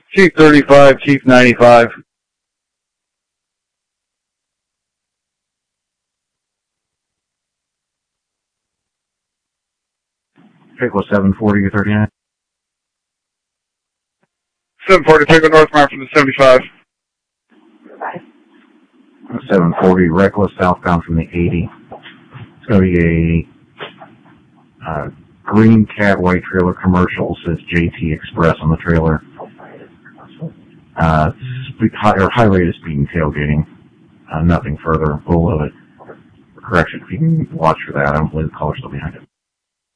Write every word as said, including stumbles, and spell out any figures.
Chief thirty-five, Chief ninety-five. Pickle seven forty or thirty-nine. seven forty, Pickle northbound from the seventy-five. seven forty, reckless southbound from the eighty. It's going to be a uh, green cab white trailer commercial. Says J T Express on the trailer. Uh, speed, high, or high rate of speed and tailgating. Uh, nothing further below it. Correction, if you can watch for that, I don't believe the caller's still behind it.